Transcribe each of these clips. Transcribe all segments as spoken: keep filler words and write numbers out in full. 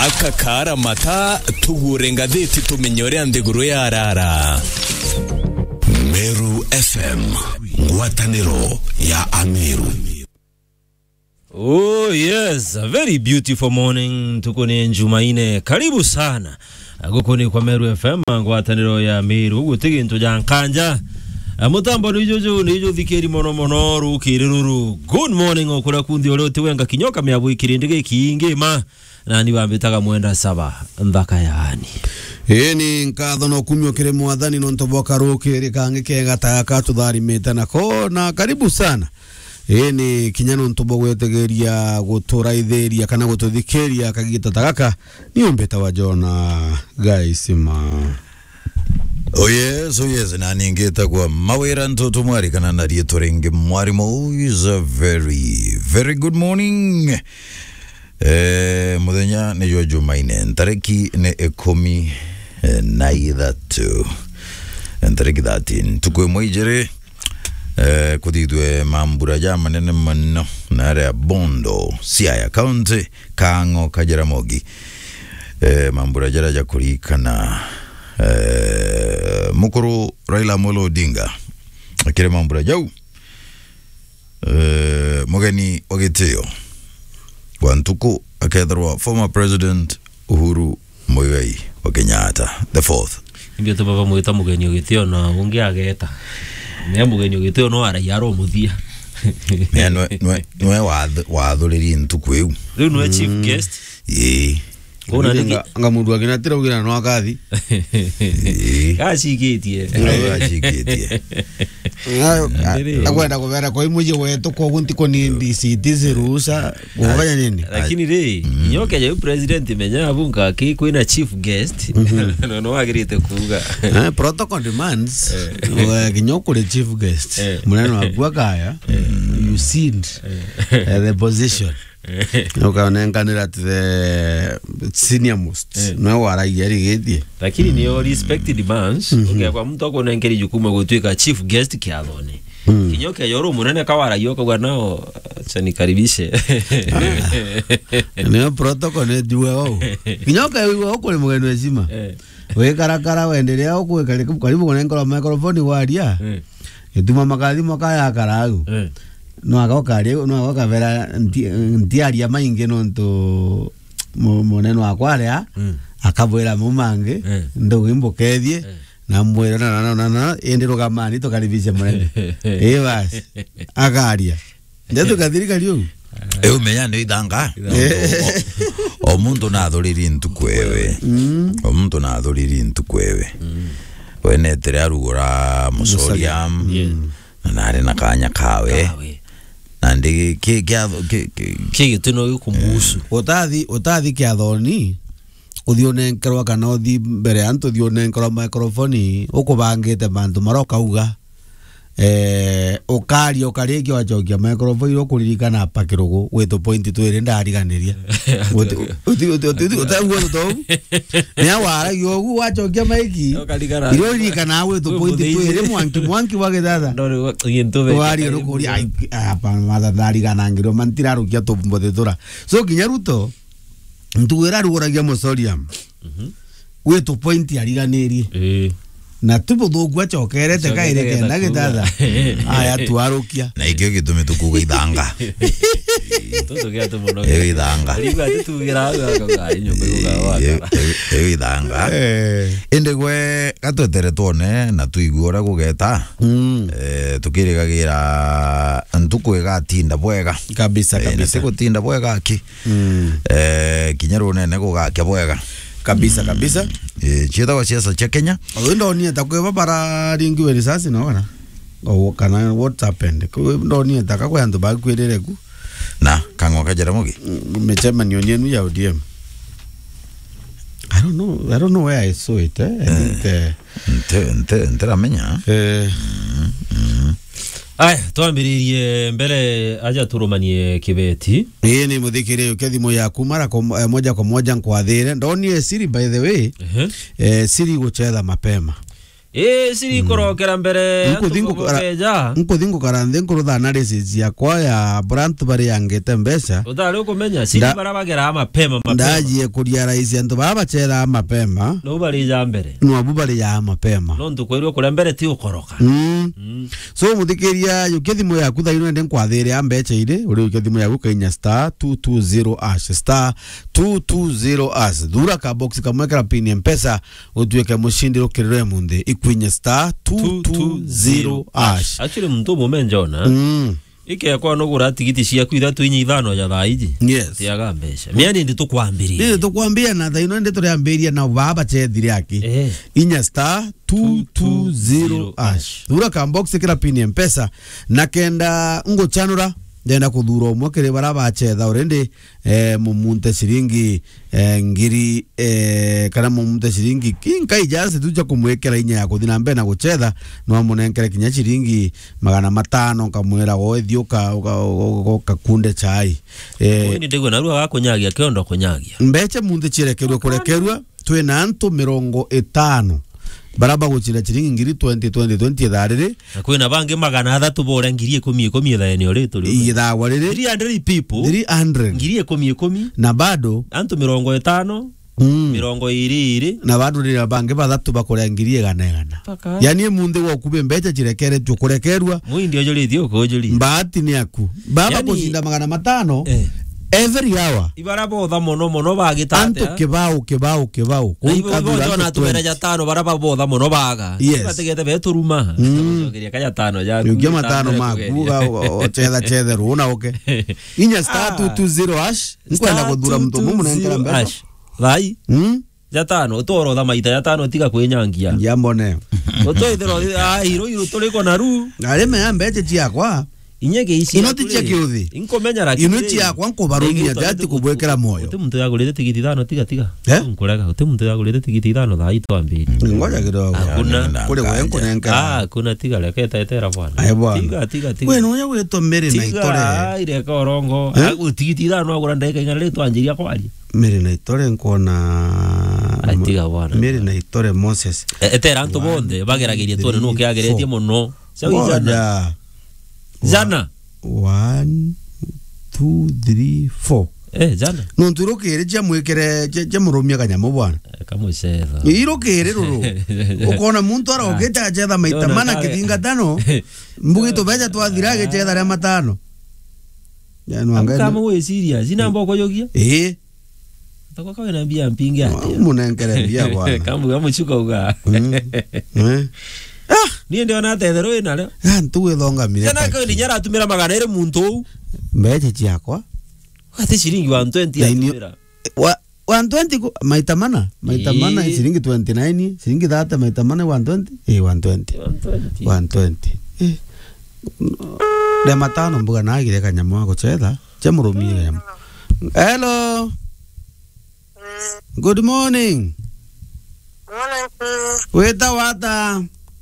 aka kara mata tugure ngatheti tumenyore andeguru ya rara. Meru F M, ngwataniro ya Ameru. Oh yes, a very beautiful morning. Tuko ni Jumaine. Karibu sana. Goko ni kwa Meru F M, ngwataniro ya Ameru. Gutege into jankanja. Mutambo nijojo nijo thikeri mono mono rukiruru. Good morning okura kundi olote wenga kinyoka myabu ikirindege kiingema na ni bambitaga mwenda saba ndaka yani. Eni nkatho no kumyo kire mwathani no ntoboka rukiri kange kega taka tuthari metana ko na karibu sana. Eni kinyano ntobo gwetegeria guturaithiria kana gututhikeria kagita tagaka ni umbeta wa Jona guys ma. Oh yes, oh yes, na ningeta kwa mawera ntoto mwari kana na rieto renge mwari mo is a very, very good morning. Eh, mudenya ne jo Jumaine, ntareki ne ekomi eh, na idhatu. Ntareki dhatin, tukwe mwijere, eh, kutidwe mambura jama nene mano, nare Bondo, Siaya County, Kango Kajaramogi. Eh, mambura jara jakuri kana... Uh, mukuru Raila Amolo Odinga akire mambura jau uh, mugeni ogiteo wantuku akethirwa former president Uhuru Muigai wa Kenyatta the fourth Mbio to baba mwita mugeni ogiteo na ungi ageta ne mugeni ogiteo no ara yaro muthia ne no no wa wa thuriri ntuku eu riu no chief guest eh Kuna ninga anga mundu akinatira ugira no akathi. Gacigetie. Gacigetie. Akwenda kubera kwa imuje wetu kwa gunti ko ni D C tizirusa kufanya nini? Lakini re nyoke ya president menya abunga ki kwina chief guest no no agirite kuga. Eh protocol demands wa kinyoko le chief guest. Muneno agwa kaya you seen the position. Noka nenganira to the senior most no wara yeri geti lakini ni all respect demands okay kwa mtu ako nengeri jukumu gutwika chief guest kiathone kinyoke yoro munene kawara yoko gwa nao chani karibishe ne protocol ne duwe wao kinyoke wewe uko ni mugeni wezima we karakara wendelea huko karibu karibu kunenga microphone waria ituma makathi makaya karagu no agoka rio no agoka vera ndiaria mainge no nto moneno akwarea akabwera mumange ndo imbokethie na mwera na na na ende rogamani to karibisha munene eh basi akaria ndeto kathirika rio eu menya ni danga o mundo na thoriri ntukwewe o mundo na thoriri ntukwewe wene tere arugura musoriam na ari na kanya kawe andi ke ke ke gituno yukumbusu otathi otathi ke athoni uthione nkerwa kana uthi mbere antu thione nkerwa microphone ukubangite bantu maroka uga eh ukari ukari wa jogia microphone ukuririkana pakirugo weto point twere ndariganiria uti uti uti utaguo to ne awara yogu wa jogia maiki iririkana weto point twere mwanki mwanki wa gethada ndore gintobe wari rukuri apa mada ndarigana ngiro mantira rukia to mbothetura so kinyaruto ntuwera ruguragia musoriam weto point ariganirie eh na tupo thogwa chokerete kaire kenda githatha aya twarukia na ikyo gitume tukuga ithanga toto gya to mono e ithanga riba tutugira ga nyumba ga e ithanga ende gwe katwetere tuone na tuigura gugeta eh tukirigagira ntuku igatinda bwega kabisa kabisa gutinda bwega ki eh kinyarone ne gugakya bwega kabisa kabisa eh cheta wa siasa cha Kenya ndo ni atakwe bara ringiwe risasi no kana o kana what happened ko ndo ni ataka kwa ndo ba kwirere ku na Kango Kajaramogi mechema nyonyenu ya O D M I don't know I don't know where I saw it eh I think nte nte nte ramenya eh Ai, tuambiririe mbele aja turumanie kibeti. Hii ni muthikire ukethimo yaku mara kwa moja kwa moja nkwathire. Ndoni siri by the way. Uh -huh. Eh siri guchetha mapema. eh siri korokera mbere Nkuthingu kara nkuthingu karanthe nkurutha analysis yakwa ya brand bari yangete mbesha utari ukumenya siri barabagera mapema mapema ndagiye kuria raisi antu babachera mapema no bari ya mbere no abu bari ya mapema no ntukwirwo kuria mbere ti ukoroka mm. mm. so muthikiria yukithimo yaku thaino ende nkwathire ambecheire uri yukithimo yaku kainya star two two zero ash star two two zero ash thura ka box kamwekera pin mpesa utuweke mushindi rukirire munde ikwinya star two two zero ash actually mtu momenjona mm. ike kwa no gura tigiti cia kwira twinyi ithano ya thaiji yes tiaga mbesha miani ndi tukwambiria ndi tukwambia na thaino ndi turiambiria na baba chethire aki eh inya star two two zero ash thura ka box kira pin mpesa na kenda ngo chanura ndenda kuthura umwe kire baraba chetha already eh mumunte shiringi eh, ngiri eh, kana mumunte shiringi kinka ijaze tuja kumwekera inya ya kuthina mbe na guchetha no amunenkere kinya shiringi magana matano kamwera goethio ka kakunde chai eh ni ndego narua gakunyagia kiondo kunyagia mbeche munte chirekerwe kurekerwa twina antu mirongo itano baraba guchira chiringi ngiri twenty twenty twenty tharire kwina bangi magana thatu bora ngiri ikumi ikumi tha eneo ritu riu ithawa rire three hundred people three hundred ngiri ikumi ikumi na bado antu mirongo itano mm. mirongo iri iri na bado rira bangi bathatu bakorea ngiri igana igana yani munde wo kube mbecha chirekere tukurekerwa muindi ojorithio ukojori mbati ni aku baba yani, kushinda magana matano eh. every hour ibarabo tha mono mono bagitate anto kibao kibao kibao kunkadura na tumera ja tano barabo tha mono baga bategete beturuma ndogeria kaya tano ja yugia matano makuga ochetha chethe runa oke inya star two two zero hash nkwenda kuthura mtu mumu nenkera mbere thai mm ja tano toro tha maita ja tano tiga kwinyangia njambone utoithero a hiro hiro turiko na ru areme ambeche chiakwa inyege isi inoti cia kiuthi inkomenya raki inoti ya kwa nkubarumia jati kubwekera moyo uti muntu yagurite tigiti thano tiga tiga nkurega uti muntu yagurite tigiti thano tha itwambiri ngoja kidogo kuna kule wenko nenka ah kuna tiga leketa etera bwana tiga tiga tiga we no yawe to mere na itore ah ire ka orongo agu tigiti thano agura ndeka ingana twanjiria kwari mere na itore nkona tiga bwana mere na itore Moses etera antu bonde bageragirie tone no kiageretie muno sawa jana one two three four eh jana no nturukire je mwekere je murumia kanyamo bwana kamucetha irukire ruru ukona muntu arogete achetha maita mana kithinga tano mbugito beja twathirage chetha ria matano jana anga kama we serious ina mboko yogia eh takwa kawe na bia mpingi ate munenkere bia bwana kamu gamuchuka uga eh ah ni ndio na tethero ina leo ah ntuwe thonga mire kana ko ni nyara tumira magana ere muntu mbeche chiakwa ati shilingi one twenty atumira wa one twenty maita mana maita mana shilingi twenty nine shilingi thirty maita mana one twenty eh one twenty one twenty eh de matano mbuga na gire kanyamo ako chetha che murumie kanyamo hello good morning morning weta wata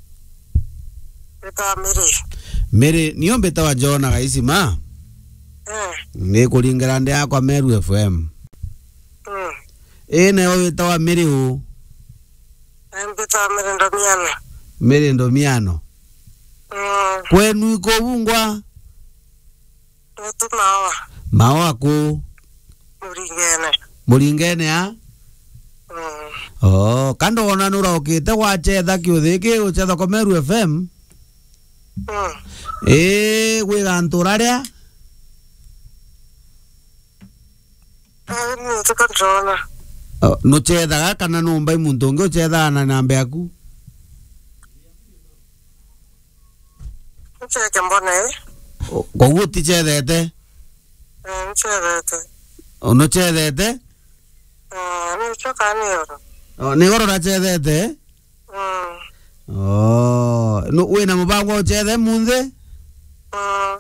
Beta Mary. Mary niombe tawa Jona gaisi ma. Eh. Ni kulingana ndi akwa Meru F M. Mm. Eh na wewe tawa Mary u. Em beta Mary ndomiano. Mary ndomiano. Mm. Kwenu iko bungwa. Wetu mawa. Mawa ku. Muringene. Muringene ha? Mm. Oh, kando ona nura okite wa chetha kiuthiki uchetha kwa Meru F M. Mm. Eh, we ganturaria. Eh, ni tukanjona. Oh, no chetha kana no mbai muntu ngi uchetha na namba yaku. Cheke mbone. Kwa uo ti chethete? Eh, chethete. O no chethete? Eh, ni choka ni oro. Oh, ni oro ra chethete? Mm. Oh, no we na mubango chethe munthe? Mm.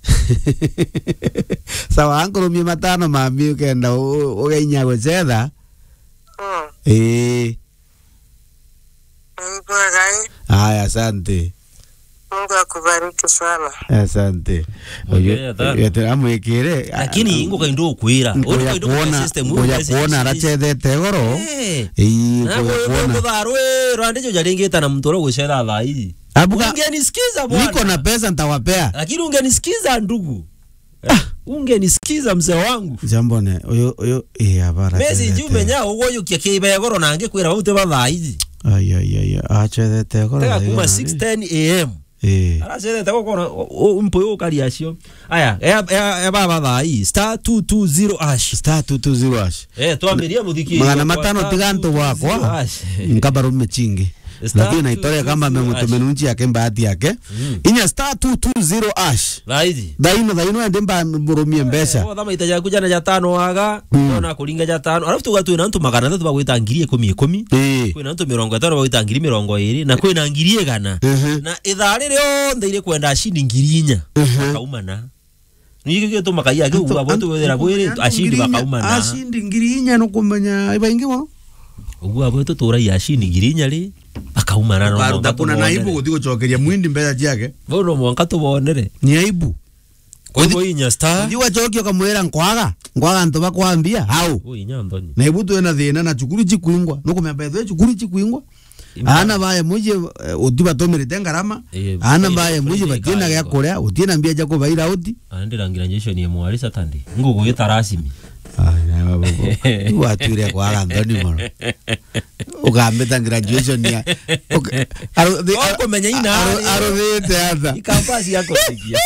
Sawa ankoro mi matano mami ukenda ugeinya gucetha. Mm. Eh. Ni bwegai. Haya, asante. Mungu akubariki sana. Asante. Oye, yete amwekere. Lakini ingo kaindo kwira. Uri kaindo kwa system uri kuona arachethete goro. Eh, kuona. Ndarwe rwande jo jaringeta na mtoro gucera thai. Abuga ungenisikiza bwana. Niko na pesa nitawapea. Lakini ungenisikiza ndugu. Ungenisikiza mzee wangu. Jambo ne oyo oyo eh abara. Mezi jume nya ugoyo kiakeiba goro nange kwira ute bathai. Ay ay ay achethete goro. Tega kuma six ten a m Eh. Arachere tako kona umpo ukari acio. Aya, ya ya baba thai star two two zero hash. Star two two zero hash. Eh, twamiria muthiki. Magana matano tiganto wakwa. Nkabaro mechingi. Lakini na itoria kama memutumenunchi yake mbati yake. Inya star two two zero hash. Raidi. Daino daino ende mba burumie mbesha. Oh, thama itaja kuja na jatano waga. Ona kulinga jatano. Alafu tugatu ina ntu magana tatu bagwita ngiri ikumi ikumi. Kwina ntu mirongo itano bagwita ngiri mirongo iri na kwina ngiri igana. Na ithari ryo ndeire kwenda shindi ngiri inya. Bakaumana. Niki gitu makaya ke uwa botu wera bwire ashindi bakaumana. Ashindi ngiri inya no kumenya ibaingiwa. Uwa botu tora ya shindi ngiri inya ri. Bakaumana no. Baruta kuna naibu guthigo chokeria mwindi mbeza ciake. Bono mwanka tubonere. Ni aibu. Kwa inya star. Ndiwa chokio kamwera nkwaga. Nkwaga nto bakwambia hau. O inya ndoni. Naibu tu ena thina na chukuru chikwingwa. Nuko mebetho chukuru chikwingwa. Ana baye muje udiba tomerete ngarama. Ana baye muje batina ya korea utina mbia jako baira oti. Ande rangiranjesho ni mwari satandi. Ngugo yetarasimi. Ai na babo. Watire kwa Anthony mono. Ukambeta graduation ya. Aro de ko menya ina. Aro de teatro. Ikampasi yako sikia.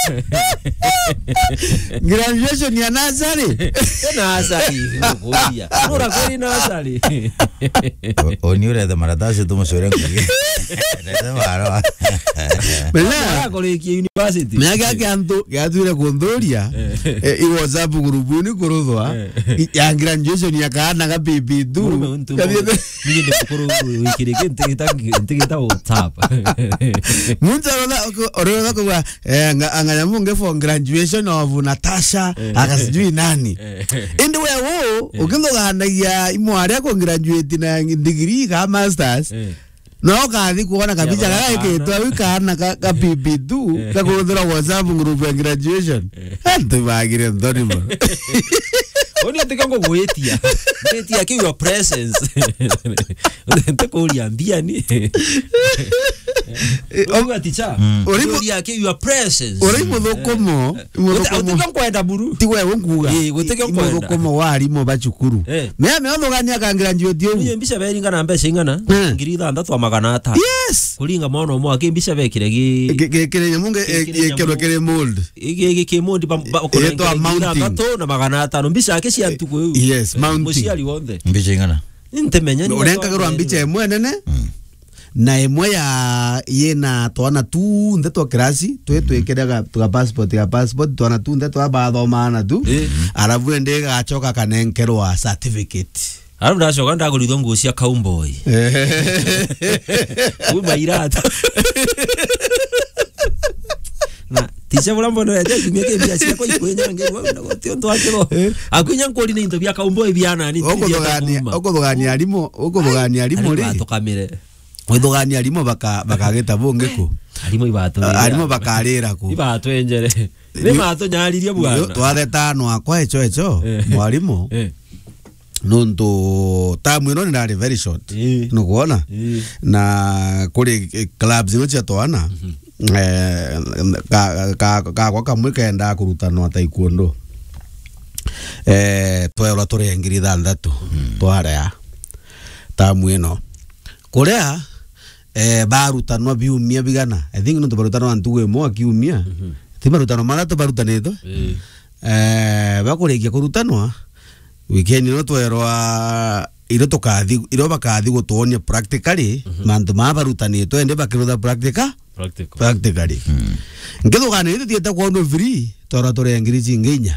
Graduation ya Nazari. Nazari. Ngoia. Nora kweli Nazari. Oni ule de maratasi tu msore ngui. Ndio maro. Bela koleki university. Mega kanto yatire kondoria. I WhatsApp grupuni kuruthwa. Ya graduation ya kana ga bibi du. Mimi ndio kuru wikirike ntigita ntigita WhatsApp. Munza rola rola kwa anganya munge for graduation of Natasha akasijui nani. Indi wewe ukindoganagia imwari ko graduate na degree ka masters. No kathi kuona kabisa kaka ke tu kana ka bibi du ka kuruthira WhatsApp group ya graduation. Ante bagire ndoni mo. Oni atikango gwetia. Gwetia ki your presence. Ntako uliambia ni. Onga ticha. Ori yake your presence. Ori mudokomo. Mudokomo kwenda buru. Ti wewe nguga. Eh, guteke kwenda. Mudokomo wari mo bachukuru. Me me othogania kangira njudio. Niye mbisha beringa na mbesha ingana. Ngiri ithandatu magana atano. Yes. Kulinga mono mo akimbisha bekire gi. Gekire nyamunge ekero kere mold. Igi gi mold ba ithandatu na magana atano mbisha ake cia ntuko yu. Yes, mounting. Muciari wothe. Mbisha ingana. Ntemenya ni. Urenga gero ambicha emwe nene. Na emwe ya yena twana tu nde to krasi twe twekeraga tuga passport ya passport twana tu nde twa bathomana tu arabu ende gachoka kanenkerwa certificate arabu ndacoka ndagurithwo nguo cia cowboy kuma irata na ticha bora mbono ya jeshi mieke bia cia ko ikwenya ngero na gotio ndo akero akunya nkori ni into bia cowboy bia nani okothogania okothogania alimo okothogania alimo ri atokamire withogania alimo baka bakageta bongeko alimo ibato alimo bakarira ku ibato enjere ni mato nyaririe bwana twateta no akwa echo echo mwalimu nundu tamu ino ni very short no kuona na kuri clubs ino cia twana eh ka ka ka kwa kamwe kenda kurutana taekwondo eh twera tore ngiri thandatu twarea tamu ino kurea eh barutanwa biumia bigana I think no barutanwa antuwe mo akiumia ti barutano mara to barutanito eh bakurekia kurutanwa weekend no twerwa iro tokathi iro bakathi gutonia practically mandu ma barutanito ende bakirutha practical practical practically ngethogana ite tieta kwa ndo free tora tore ngiri cinginya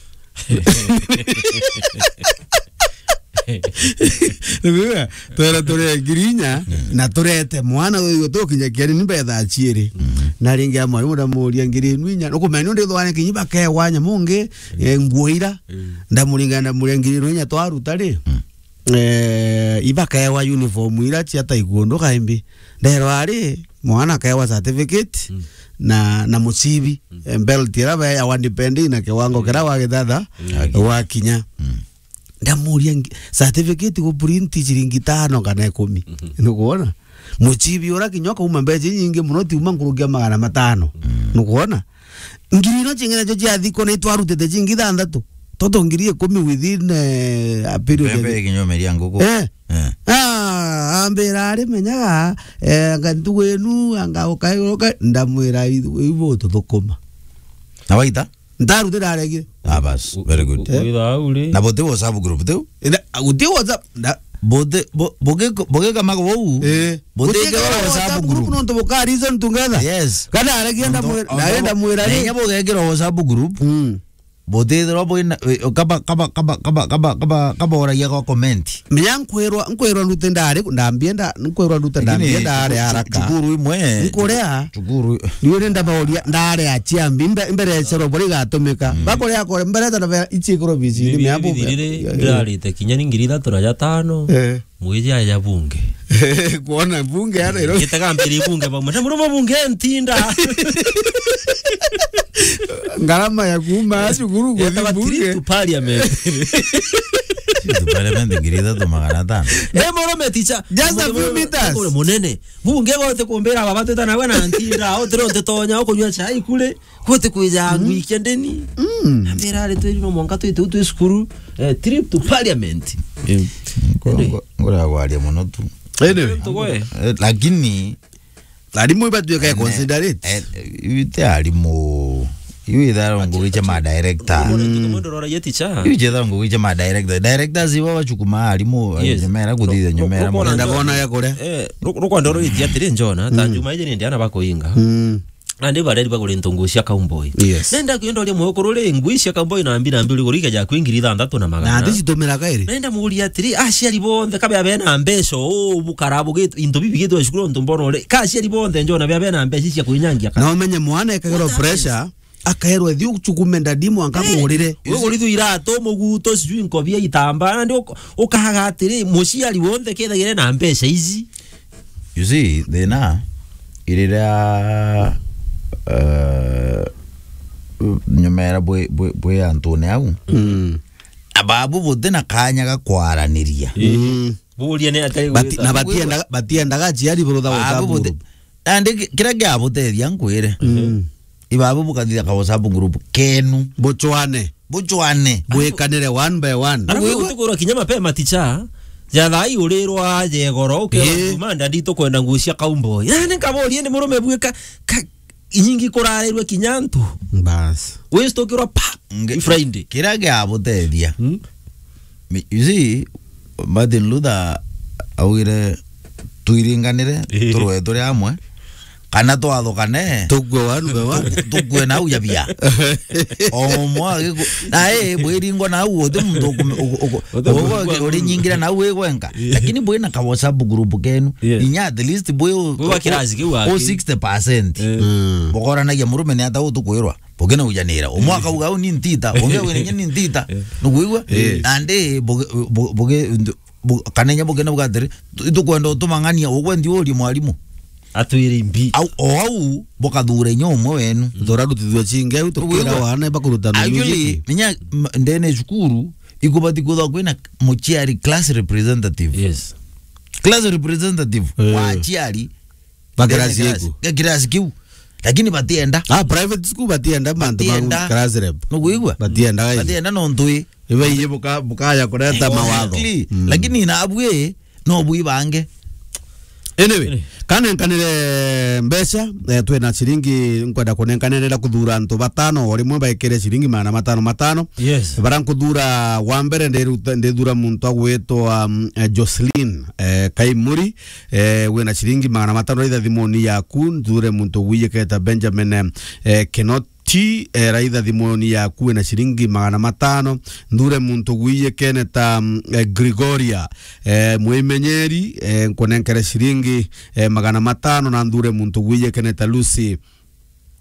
Ndugu, twera tore ngirinya na turete mwana uyu tukinya kiri ni betha chieri na ringi amwe muda muria ngiri nwinya ukumenya ndi thwane kinyiba ke wanya mungi nguira ndamuringa ndamuria ngiri nwinya twaruta ri eh ibaka ya uniform ira cia taekwondo kaimbi ndero ari mwana kaewa certificate mm. na na musibi mm. belt ira ya wandipendi na kiwango mm. kira wa githatha mm. wa kinya mm. ndamuria certificate go print ciringi tano kana ikumi mm -hmm. nukuona musibi ura kinyoka uma mbeje nyingi muno ti uma ngurugia magana matano mm. nukuona ngirino chingene cho chia thiko ni twarutete chingi thanthatu toto ngirie kumi within uh, a period bebe kinyomeria nguko eh eh ah ambera ari menyaga eh gantu wenu anga ukairoka ndamwira ibo tuthukuma na waita ndaru ndiraregi ah bas very good witha uri na bote WhatsApp group tu uti WhatsApp bote boge boge kama go eh bote ke WhatsApp group no to ka reason together yes kana aregi ndaenda mwira ni nyabo ge WhatsApp group mm bote robo ina kaba kaba kaba kaba kaba kaba kaba ora yako comment menya nkwirwa nkwirwa ndute ndare ndambie nda nkwirwa ndute ndambie ndare haraka chukuru imwe nkorea chukuru niwe nda baolia ndare achia mbimbe mbere cero bori gatumika bakorea ko mbere ta ichikoro bizini me apo ndare te kinyani ngirida turaja tano eh mwija ya bunge kuona bunge hata ilo kitagambiri bunge ba mwana murumo bunge ntinda ngarama ya kuma shukuru kwa bunge tu parliament tu parliament ngirida to magana tano eh morome ticha just a few meters kule monene bunge gote kumbera abatu tana wana ntinda otro ntotonya okunywa chai kule kote kuija weekendeni mm ambera ale tu no monga tu tu skuru trip to parliament ngora gwalia mono tu anyway lakini alimu ibatu ya considerate ite alimu iwi dharo nguwiche ma director ndorora yeti cha iwi dharo nguwiche ma director directors iwa wachukuma alimu nyomera kuthitha nyomera mwenda kona ya kore eh rukwa ndoro yeti atire njona tanjuma ije ndi ana bakoinga mm ande bareri bagore ntongoshia Cowboy nenda kuyendo ria muhoko rore ngwishia Cowboy na ambira ambiri gorika ja kwingirira ndatu na magana na ndichitomera kairi nenda muria atiri aciari bonthe kabe abena mbeco o bukarabu gitu into bibi gitu ashukuru ntombono re kaciari bonthe njona bya bena mbeca cia kuinyangia na umenye mwana ekagero pressure akaherwa thi uchukumenda dimu angakugurire ugurithu irato muguto sijui nkobia itamba ndi ukahaga atiri muciari bonthe kethagire na mbeca ici you see they na irira uh nyomera bwe bwe Antone au mm ababu bote na kanya ga kwaraniria mm buria ne atari bati na batienda batienda ga jiari burutha WhatsApp ande kira gya bote yankwire mm ibabu bukathia ka WhatsApp group kenu bochwane bochwane bwekanire one by one wewe tukora kinyama pe maticha ya thai urirwa je goro ke manda ndito kwenda ngucia Cowboy yani kabori ni murume bweka inyingi korarerwe kinyantu bas we stokirwa pa Friday kira gya boteria you see Martin Luther awire tuiringanire turwe turi amwe kana twathukane tugwe wanu be wa tugwe na uya bia o mwa na eh bwiringo na uo de mndo ko uri nyingira na uwe gwenka lakini bwe na ka WhatsApp group kenu inya at least bwe bwe kirazi kiwa o sixty percent bogora na ya murume ne ata utukwirwa bogena ujanira o mwaka uga ni ntita onge we ni ntita nuguigwa ande boge kanenya bogena ugatire tukwenda utumangania ugwendi uri mwalimu atwiri mbi au au bokathure nyomo wenu thora rutithwe chinge au tukira wana bakurutana actually minya ndene shukuru ikubati kutha kwina muchiari class representative yes class representative wa chiari bagrasi yego bagrasi kiu lakini batienda ah private school batienda mantu ma class rep nuguigwa batienda batienda no ntui iwe iye buka bukaya kureta mawatho lakini na abwe no bui bange anyway kana nkanire mbeca twena ciringi nkwenda kunenkanirira kuthura antu batano ori mwe baikire ciringi mana matano matano yes barankuthura wa mbere ndithura muntu agwitwa Jocelyn Kaimuri wena ciringi mana matano ritha thimoni yaku nthure muntu wiyeketa Benjamin Kenot ti raitha thimoni yaku na ciringi magana matano ndure muntu gwiye keneta Gregoria mwimenyeri nkonenkere ciringi magana matano na ndure muntu gwiye keneta Lucy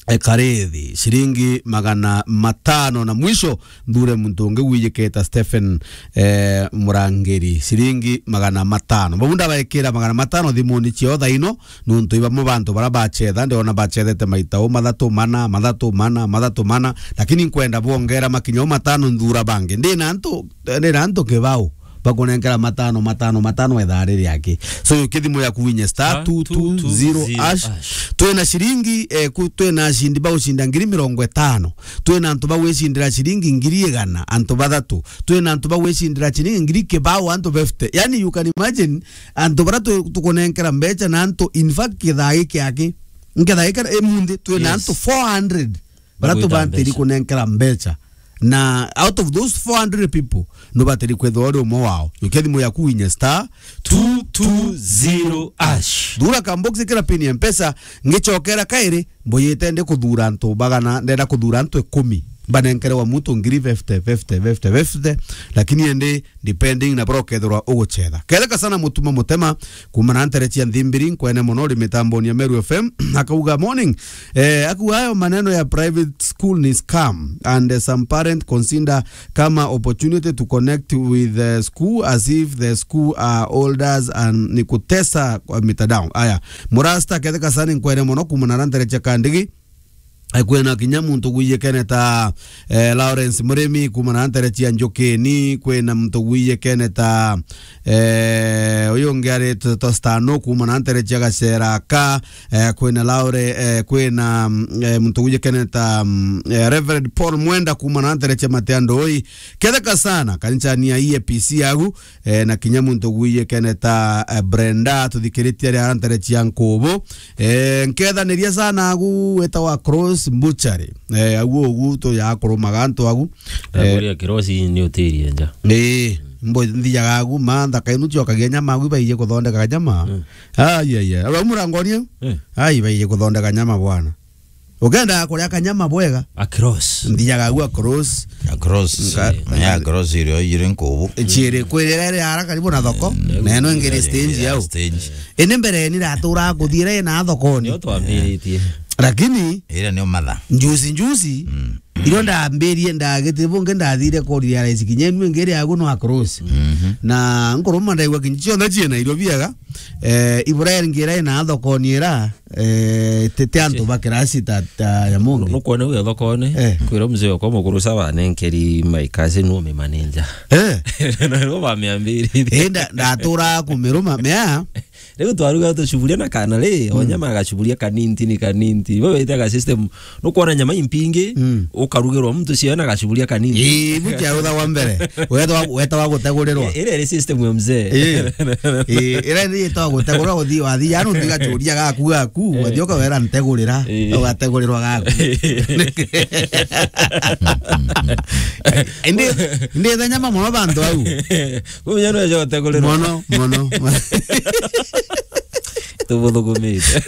e karethi shilingi magana matano na mwisho ndure muntu unge wijeketa Stephen eh, Murangeri shilingi magana matano babunda baekera magana matano thimuni chiotha ino nuntu iba mu bantu bara bachetha ndiona bachethete maita o mathatu mana mathatu mana mathatu mana lakini nkwenda bongera makinyo matano ndura bange ndina ntu ndina ntu kebao bakonengera matano matano matano edhariri yake so yukithimu ya kuwinya star two two zero ash twena shilingi eh, twena shindi ba ushinda ngiri mirongo itano twena antu ba weshindira shilingi ngiri igana antu bathatu twena antu ba weshindira shilingi ngiri kebao antu fifty yani you can imagine antu bara tukonengera mbecha na antu in fact kidhaiki yake ngedhaiki emundi twena antu four hundred bara tu bantiri konengera mbecha na out of those four hundred people no bateri kwethoro mo wao yukethimu ya kuwinya star two two zero ash dura kambox kira pini M-Pesa ngichokera kaire mboyete ndi kuthura ntu bagana ndenda kuthura ntu ikumi banenkere wa mutu ngiri fifty fifty fifty fifty lakini ende depending na brokethorwa uguchetha keleka sana mutuma mutema kumana nterechia ndhimbiri kwene monori mitamboni ya Meru F M akauga morning eh akuwa hayo maneno ya private school ni scam and uh, some parent consider kama opportunity to connect with the school as if the school are olders and ni kutesa kwa mitandao aya murasta keleka sana kwene mono kumana nterechia kandigi kwena kinyamu ntuguye keneta eh, Lawrence Muremi kumana nterechia Njokeni kwena mtuguye keneta eh uyo ngare tostano kumana nterechia Gacera ka eh, kwena Laure eh, kwena eh, mtuguye keneta eh, Reverend Paul Mwenda kumana nterechia Mateando oi kedeka sana kancha ni E P C yagu eh, na kinyamu ntuguye keneta eh, Brenda tuthikiritia nterechia Nkobo eh, nketha niria sana agu etawa Cross Mbuchari eh agu agu to ya koromaga nto agu eh kirosi ni utiri nja eh mbo ndhiaga agu manda kainu chokagia nyama agu baiye kuthondeka nyama ai ai ai murangonia ai baiye kuthondeka nyama bwana ugenda kuria kanyama bwega across ndhiaga agu across across ya across iro ire Nkobo chire kwirere ara karibu na thoko neno ngere stage yao ene mbere ni ratura kuthire na thoko ni otwambiritie lakini ira ni matha njuzi njuzi mm. iro ndamberie ndagete bonge ndathire kodi ya rais kinyenu ngere yago no across mm -hmm. na ngoroma ndaigwa kinchio ndachi na iro biaga eh Ibrahim ngere na thoko nira eh tete antu bakirasi tata ya mungu no kuona uyo thoko ne kwira mzee kwa mukuru sawa nenkeri maikaze no me manager eh no ba miambiri enda ndatura kumiruma mea leo twaruga tushubulia na kana le wanyama agachubulia kaninti ni kaninti wewe itaga system no kuona nyama impinge ukarugerwa mtu siana agachubulia kaninti eh buja utha wa mbere weta weta wa gutegurerwa ile ile system ya mzee eh eh ile ni to gutegurwa guthi wathi ya no ndiga churia gaku gaku wathioka wera ntegurira ugategurerwa gaku ende ende nyama mono bantu au wewe nyano ya gutegurerwa mono mono tubudhugumite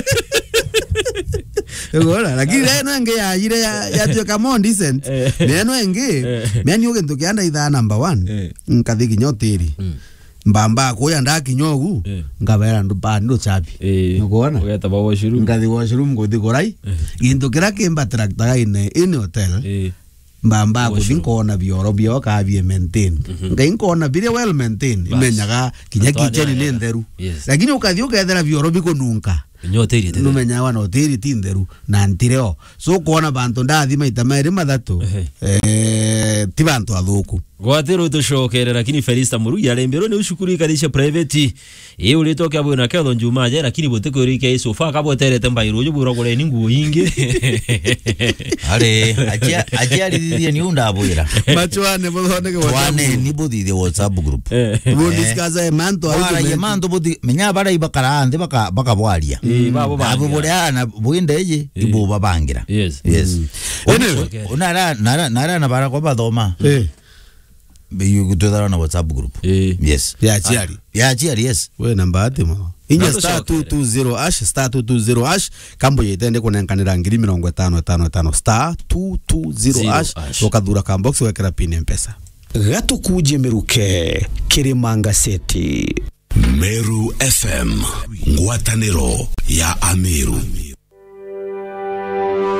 Ugora lakini neno enge ya ire ya ya tuka more decent neno enge meni oge ntukianda itha number one nkathi kinyotiri mbamba ko yanda kinyogu ngabera ndupa ndo chapi ugora ugeta bawo shiru ngathi washroom go thikorai gintu kira kimba tractor ine in hotel mbamba ko thinkona bioro bio ka bie maintain ngai nkona bire well maintain imenyaga kinya kicheni ni ntheru lakini ukathi ukethera bioro biko nunka nyoteri tete numenya wana hoteli tinderu na ntireo so kuona bantu ndathi maita meri mathatu eh ti bantu athuku gwatero tushokere lakini Felista Murugi alembero ni ushukuri kalisha private e ulitoka abo na Kelon Juma je lakini boteko rike sofa kabo terete mbairo jo buro gore ni nguo yingi ale aje aje alidhie ni unda abwira machwane bothondeke wane ni bodithie WhatsApp group bo discuss e manto ara ye manto bodi menya bara ibakara ande baka baka bwaria babo babo boria na bwindeje ibo babangira yes yes unara nara nara na bara kwa bathoma eh you go to that WhatsApp group yes ya chiari ya chiari yes we namba ate ma inya star two two zero ash star two two zero ash kambo yetende kunenkanira ngiri mirongo itano itano itano star two two zero ash ukathura ka box wekera pin M-Pesa gato kuje meruke Kirimanga Seti Meru F M ngwataniro ya Ameru.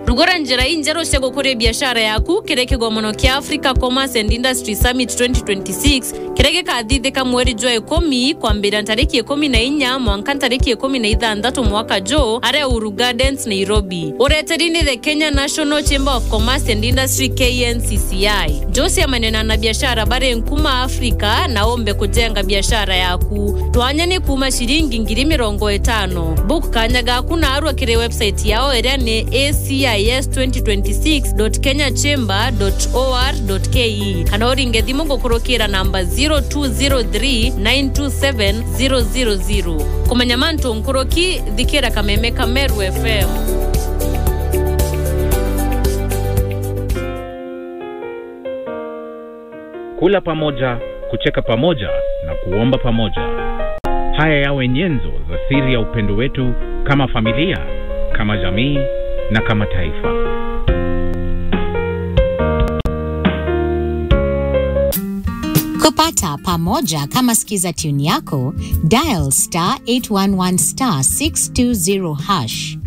rugora njira injero shego kure biashara yaku kireke gomono kia Africa Commerce and Industry Summit twenty twenty-six kireke kadhide ka mweri jwa ekomi kwa mbira tariki ekomi na inya mwanka tariki ekomi na ithandatu mwaka jo are Uru Gardens Nairobi. Ureterini the Kenya National Chamber of Commerce and Industry K N C C I. Josi ya manena na biashara bare nkuma Afrika na ombe kujenga biashara yaku. Tuanyani kuma shiringi ngiri mirongo etano. Book kanyaga kuna arua kire website yao erane a c i s twenty twenty-six dot kenya chamber dot o r dot k e. Kanori ngedhimo kukurokira namba zero two zero three nine two seven zero zero zero. Kumanyamanto nkuroki dhikira kameme Meru F M. Kula pamoja, kucheka pamoja na kuomba pamoja. Haya yawe nyenzo za siri ya upendo wetu kama familia, kama jamii na kama taifa. Kupata pamoja kama skiza tune yako, dial star eight one one star six two zero hash.